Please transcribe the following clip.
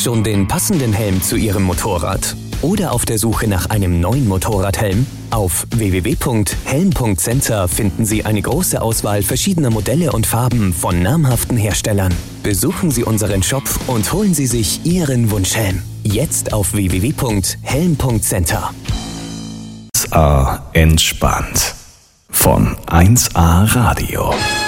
Schon den passenden Helm zu Ihrem Motorrad? Oder auf der Suche nach einem neuen Motorradhelm? Auf www.helm.center finden Sie eine große Auswahl verschiedener Modelle und Farben von namhaften Herstellern. Besuchen Sie unseren Shop und holen Sie sich Ihren Wunschhelm. Jetzt auf www.helm.center. 1A entspannt. Von 1A Radio.